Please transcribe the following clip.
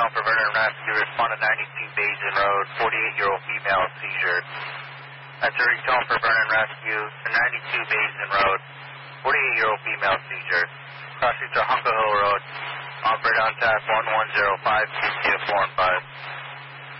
tone for Vernon Rescue. Respond to 92 Basin Road, 48-year-old female seizure. That's a retone for Vernon Rescue to 92 Basin Road, 48-year-old female seizure. Crossing to Hunker Hill Road. Operator on tap 1105, 4 and 5.